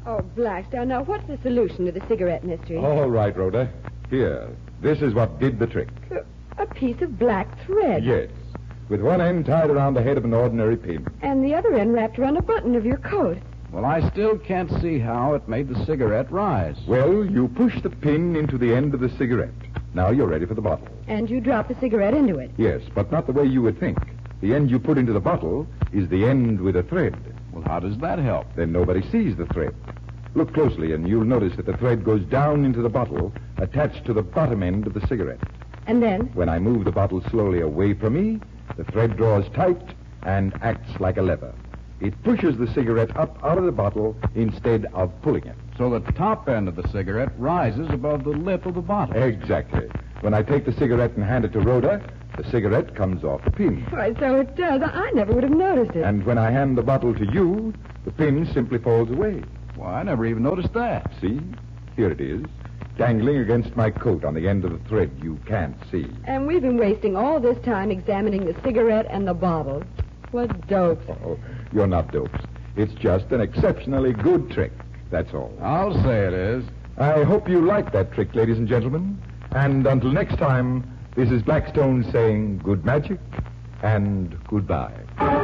Oh, Blackstone, now what's the solution to the cigarette mystery? All right, Rhoda. Here, this is what did the trick. A piece of black thread. Yes, with one end tied around the head of an ordinary pin. And the other end wrapped around a button of your coat. Well, I still can't see how it made the cigarette rise. Well, you push the pin into the end of the cigarette. Now you're ready for the bottle. And you drop the cigarette into it. Yes, but not the way you would think. The end you put into the bottle is the end with a thread. Well, how does that help? Then nobody sees the thread. Look closely, and you'll notice that the thread goes down into the bottle, attached to the bottom end of the cigarette. And then? When I move the bottle slowly away from me, the thread draws tight and acts like a lever. It pushes the cigarette up out of the bottle instead of pulling it. So the top end of the cigarette rises above the lip of the bottle. Exactly. When I take the cigarette and hand it to Rhoda, the cigarette comes off the pin. Why, so it does. I never would have noticed it. And when I hand the bottle to you, the pin simply falls away. Why, I never even noticed that. See? Here it is, dangling against my coat on the end of the thread you can't see. And we've been wasting all this time examining the cigarette and the bottle. What dopes. Oh, you're not dopes. It's just an exceptionally good trick. That's all. I'll say it is. I hope you like that trick, ladies and gentlemen. And until next time, this is Blackstone saying good magic and goodbye.